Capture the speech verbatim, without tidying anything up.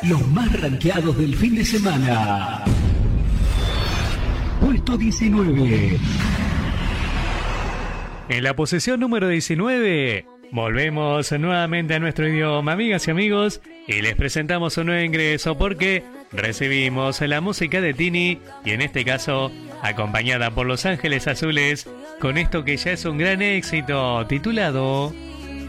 los más rankeados del fin de semana. Puesto diecinueve. En la posición número diecinueve, volvemos nuevamente a nuestro idioma, amigas y amigos, y les presentamos un nuevo ingreso porque recibimos la música de Tini, y en este caso, acompañada por Los Ángeles Azules, con esto que ya es un gran éxito, titulado